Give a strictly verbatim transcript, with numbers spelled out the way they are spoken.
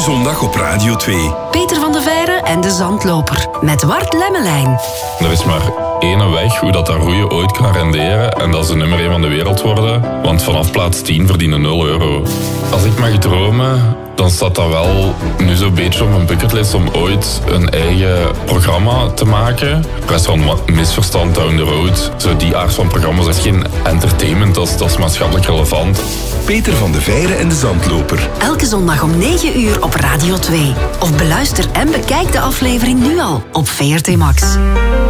zondag op Radio twee. Peter van de Veire en de Zandloper. Met Wart Lemmelijn. Er is maar één weg hoe dat, dat roeien ooit kan renderen. En dat is de nummer één van de wereld worden. Want vanaf plaats tien verdienen nul euro. Als ik mag dromen, dan staat dat wel nu zo'n beetje op mijn bucketlist om ooit een eigen programma te maken. Rest van misverstand down the road. Zo die aard van programma's is geen entertainment, dat is, dat is maatschappelijk relevant. Peter van de Veire en de Zandloper. Elke zondag om negen uur op Radio twee. Of beluister en bekijk de aflevering nu al op V R T Max.